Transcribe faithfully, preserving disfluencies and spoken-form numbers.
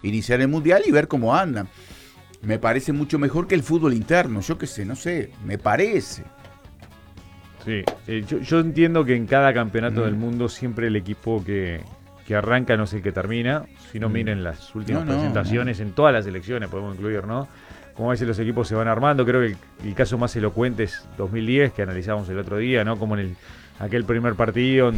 iniciar el Mundial y ver cómo andan. Me parece mucho mejor que el fútbol interno, yo qué sé, no sé, me parece. Sí, eh, yo, yo entiendo que en cada campeonato Mm. del mundo siempre el equipo que, que arranca no es el que termina. Si no, Mm. miren las últimas No, no, presentaciones en todas las elecciones, podemos incluir, ¿no? Como a veces los equipos se van armando. Creo que el, el caso más elocuente es dos mil diez, que analizamos el otro día, ¿no? Como en el, aquel primer partido